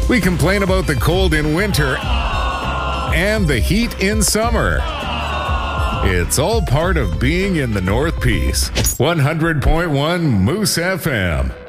We complain about the cold in winter and the heat in summer. It's all part of being in the North Peace. 100.1 Moose FM.